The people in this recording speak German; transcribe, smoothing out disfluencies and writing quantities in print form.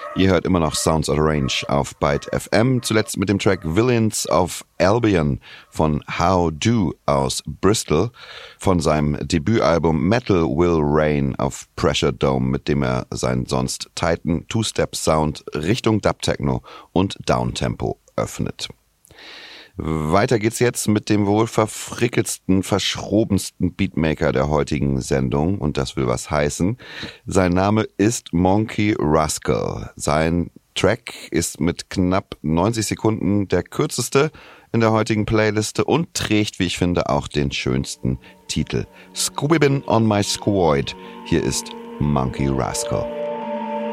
Ihr hört immer noch Sounds of Range auf Byte FM, zuletzt mit dem Track Villains of Albion von How Do aus Bristol, von seinem Debütalbum Metal Will Rain auf Pressure Dome, mit dem er seinen sonst tighten Two-Step-Sound Richtung Dub-Techno und Downtempo öffnet. Weiter geht's jetzt mit dem wohl verfrickelsten, verschrobensten Beatmaker der heutigen Sendung, und das will was heißen. Sein Name ist Monkey Rascal. Sein Track ist mit knapp 90 Sekunden der kürzeste in der heutigen Playliste und trägt, wie ich finde, auch den schönsten Titel. Squibbin' on my squad. Hier ist Monkey Rascal.